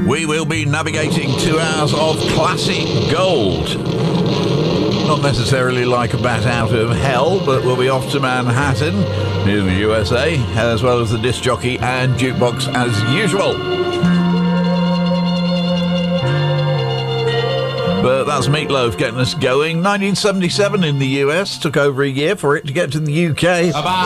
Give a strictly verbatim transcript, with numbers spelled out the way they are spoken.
We will be navigating two hours of classic gold. Not necessarily like a bat out of hell, but we'll be off to Manhattan in the U S A, as well as the disc jockey and jukebox as usual. But that's Meatloaf getting us going. nineteen seventy-seven in the U S. Took over a year for it to get to the U K. Bye-bye.